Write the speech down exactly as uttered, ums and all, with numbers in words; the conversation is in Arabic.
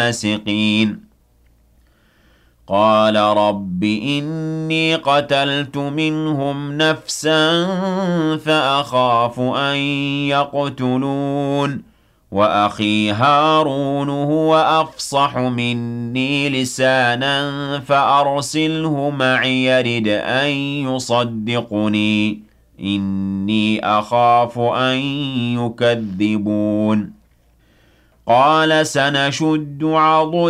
الفاسقين قال رب إني قتلت منهم نفسا فأخاف أن يقتلون وأخي هارون هو أفصح مني لسانا فأرسله معي يرد أن يصدقني إني أخاف أن يكذبون قال سنشد عضد